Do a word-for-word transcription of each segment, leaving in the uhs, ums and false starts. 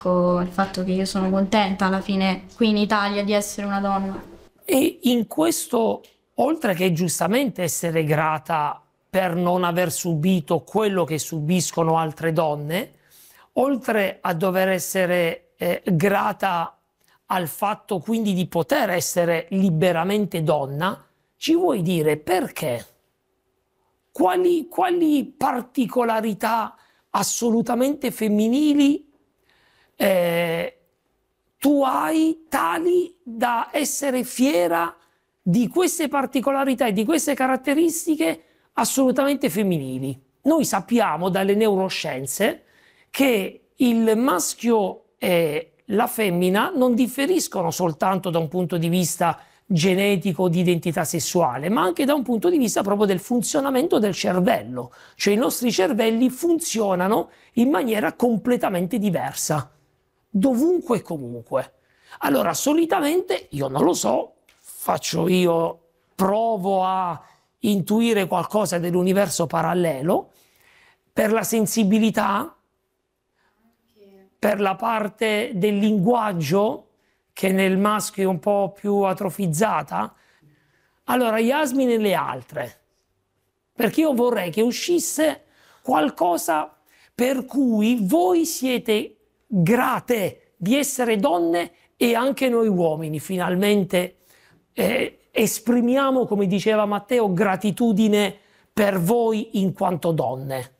Il fatto che io sono contenta alla fine qui in Italia di essere una donna. E in questo, oltre che giustamente essere grata per non aver subito quello che subiscono altre donne, oltre a dover essere eh, grata al fatto quindi di poter essere liberamente donna, ci vuoi dire perché? Quali, quali particolarità assolutamente femminili eh, tu hai tali da essere fiera di queste particolarità e di queste caratteristiche assolutamente femminili? Noi sappiamo dalle neuroscienze che il maschio e la femmina non differiscono soltanto da un punto di vista genetico di identità sessuale, ma anche da un punto di vista proprio del funzionamento del cervello. Cioè i nostri cervelli funzionano in maniera completamente diversa, dovunque e comunque. Allora, solitamente, io non lo so, faccio io, provo a intuire qualcosa dell'universo parallelo, per la sensibilità, per la parte del linguaggio, che nel maschio è un po' più atrofizzata. Allora, Yasmin e le altre, perché io vorrei che uscisse qualcosa per cui voi siete grate di essere donne e anche noi uomini finalmente eh, esprimiamo, come diceva Matteo, gratitudine per voi in quanto donne.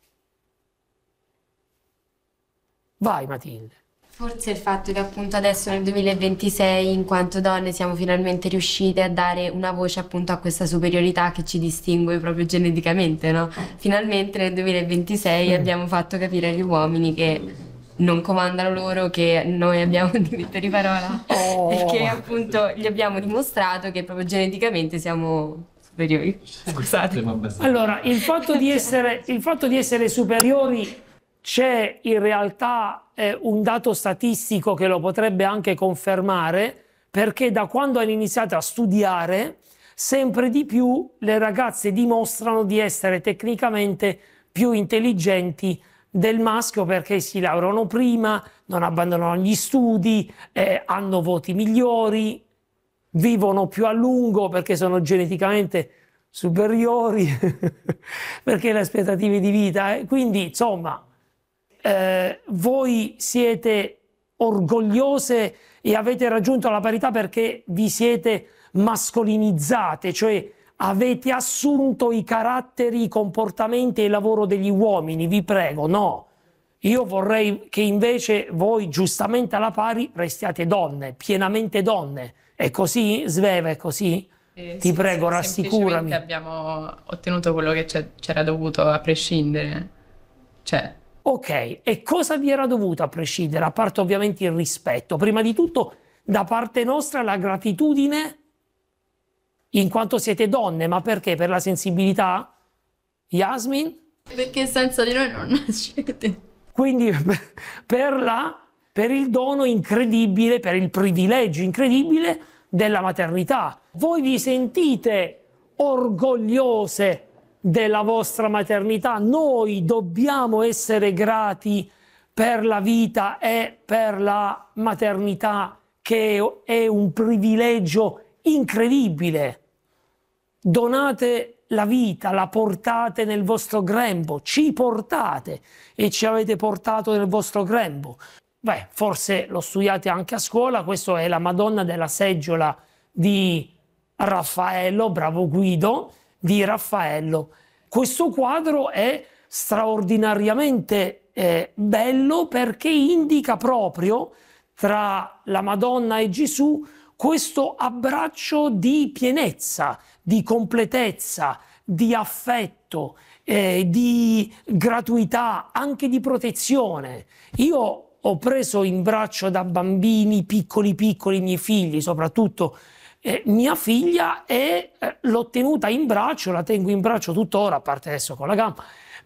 Vai Matilde. Forse il fatto che appunto adesso nel duemilaventisei in quanto donne siamo finalmente riuscite a dare una voce appunto a questa superiorità che ci distingue proprio geneticamente, no? Finalmente nel duemilaventisei mm. abbiamo fatto capire agli uomini che non comandano loro, che noi abbiamo il diritto di parola oh. e che appunto gli abbiamo dimostrato che proprio geneticamente siamo superiori. Scusate. Allora, il fatto di essere, il fatto di essere superiori c'è in realtà eh, un dato statistico che lo potrebbe anche confermare, perché da quando hanno iniziato a studiare sempre di più le ragazze dimostrano di essere tecnicamente più intelligenti del maschio, perché si laureano prima, non abbandonano gli studi, eh, hanno voti migliori, vivono più a lungo perché sono geneticamente superiori, perché le aspettative di vita, eh, quindi insomma eh, voi siete orgogliose e avete raggiunto la parità perché vi siete mascolinizzate, cioè avete assunto i caratteri, i comportamenti e il lavoro degli uomini, vi prego, no. Io vorrei che invece voi, giustamente alla pari, restiate donne, pienamente donne. È così? Sveva, è così? Eh, Ti sì, prego, sì, rassicurami. Semplicemente abbiamo ottenuto quello che c'era dovuto, a prescindere. Cioè... Ok, e cosa vi era dovuto a prescindere? A parte ovviamente il rispetto. Prima di tutto, da parte nostra, la gratitudine, in quanto siete donne, ma perché? Per la sensibilità? Yasmin? Perché senza di noi non nascete. Quindi per, la, per il dono incredibile, per il privilegio incredibile della maternità. Voi vi sentite orgogliose della vostra maternità? Noi dobbiamo essere grati per la vita e per la maternità, che è un privilegio incredibile. Donate la vita, la portate nel vostro grembo, ci portate e ci avete portato nel vostro grembo. Beh, forse lo studiate anche a scuola, questa è la Madonna della seggiola di Raffaello, bravo Guido, di Raffaello. Questo quadro è straordinariamente eh, bello perché indica proprio tra la Madonna e Gesù questo abbraccio di pienezza, di completezza, di affetto, eh, di gratuità, anche di protezione. Io ho preso in braccio da bambini piccoli piccoli i miei figli, soprattutto eh, mia figlia, e eh, l'ho tenuta in braccio, la tengo in braccio tuttora, a parte adesso con la gamba,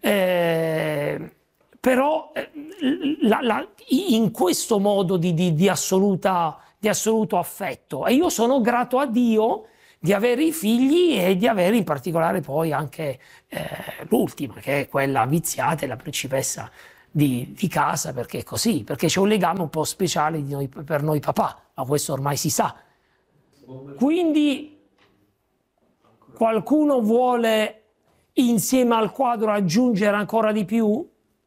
eh, però eh, la, la, in questo modo di, di, di, assoluta, di assoluto affetto. E io sono grato a Dio di avere i figli e di avere in particolare poi anche eh, l'ultima, che è quella viziata, la principessa di, di casa, perché è così, perché c'è un legame un po' speciale di noi, per noi papà, ma questo ormai si sa. Quindi qualcuno vuole insieme al quadro aggiungere ancora di più?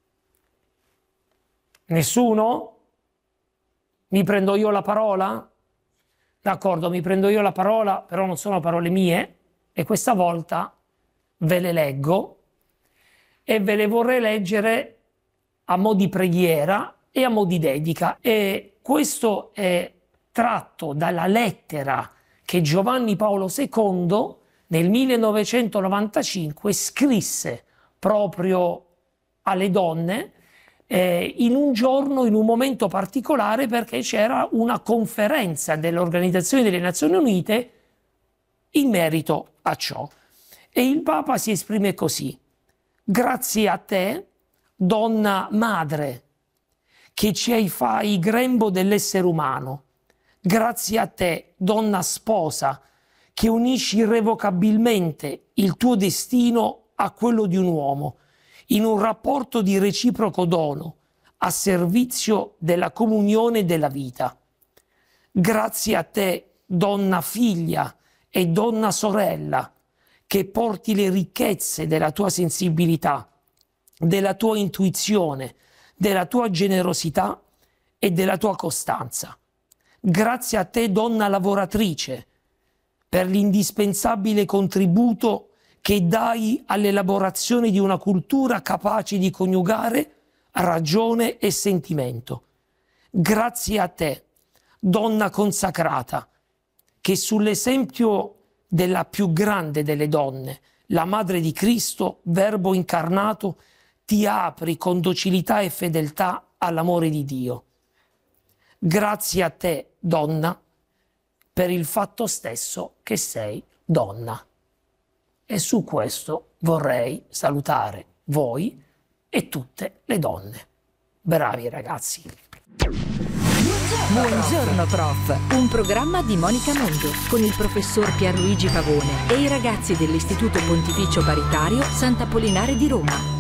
Nessuno? Mi prendo io la parola? D'accordo, mi prendo io la parola, però non sono parole mie, e questa volta ve le leggo e ve le vorrei leggere a mo' di preghiera e a mo' di dedica. E questo è tratto dalla lettera che Giovanni Paolo secondo nel millenovecentonovantacinque scrisse proprio alle donne eh, in un giorno, in un momento particolare, perché c'era una conferenza dell'Organizzazione delle Nazioni Unite in merito a ciò. E il Papa si esprime così: grazie a te, donna madre, che ci fai grembo dell'essere umano. Grazie a te, donna sposa, che unisci irrevocabilmente il tuo destino a quello di un uomo, in un rapporto di reciproco dono, a servizio della comunione e della vita. Grazie a te, donna figlia e donna sorella, che porti le ricchezze della tua sensibilità, della tua intuizione, della tua generosità e della tua costanza. Grazie a te, donna lavoratrice, per l'indispensabile contributo che dai all'elaborazione di una cultura capace di coniugare ragione e sentimento. Grazie a te, donna consacrata, che sull'esempio della più grande delle donne, la Madre di Cristo, Verbo incarnato, ti apri con docilità e fedeltà all'amore di Dio. Grazie a te, donna, per il fatto stesso che sei donna. E su questo vorrei salutare voi e tutte le donne. Bravi ragazzi. Buongiorno prof, un programma di Monica Mondo con il professor Pierluigi Pavone e i ragazzi dell'Istituto Pontificio Paritario Sant'Apollinare di Roma.